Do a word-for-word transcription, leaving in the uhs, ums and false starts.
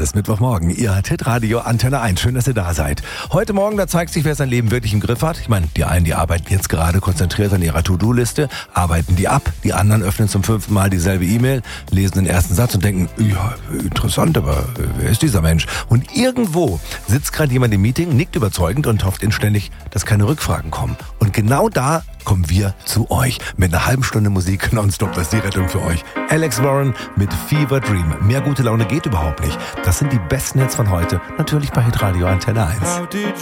ist Mittwochmorgen. Ihr Hitradio Antenne eins. Schön, dass ihr da seid. Heute Morgen, da zeigt sich, wer sein Leben wirklich im Griff hat. Ich meine, die einen, die arbeiten jetzt gerade konzentriert an ihrer To-Do-Liste, arbeiten die ab. Die anderen öffnen zum fünften Mal dieselbe E-Mail, lesen den ersten Satz und denken, ja, interessant, aber wer ist dieser Mensch? Und irgendwo sitzt gerade jemand im Meeting, nickt überzeugend und hofft inständig, dass keine Rückfragen kommen. Und genau da kommen wir zu euch mit einer halben Stunde Musik nonstop. Das ist die Rettung für euch. Alex Warren mit Fever Dream. Mehr gute Laune geht überhaupt nicht. Das sind die besten Hits von heute. Natürlich bei Hitradio Antenne eins.